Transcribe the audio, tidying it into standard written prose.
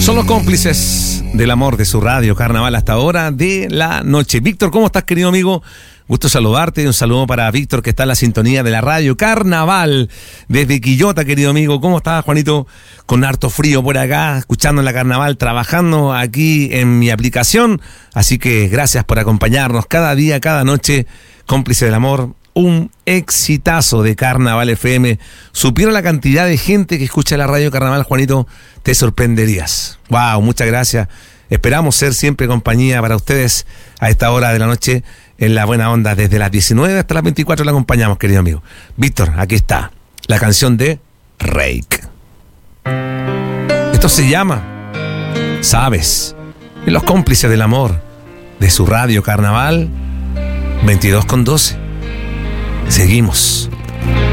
Son los cómplices del amor de su radio Carnaval hasta ahora de la noche. Víctor, ¿cómo estás, querido amigo? Gusto saludarte. Un saludo para Víctor, que está en la sintonía de la radio Carnaval desde Quillota, querido amigo. ¿Cómo estás, Juanito? Con harto frío por acá, escuchando en la Carnaval, trabajando aquí en mi aplicación. Así que gracias por acompañarnos cada día, cada noche. Cómplice del amor, un exitazo de Carnaval FM. Supiera la cantidad de gente que escucha la radio Carnaval, Juanito, te sorprenderías. Wow, muchas gracias. Esperamos ser siempre compañía para ustedes a esta hora de la noche en la buena onda. Desde las 19 hasta las 24 la acompañamos, querido amigo. Víctor, aquí está la canción de Reik. Esto se llama Sabes, en los cómplices del amor de su radio Carnaval 22:12. Seguimos.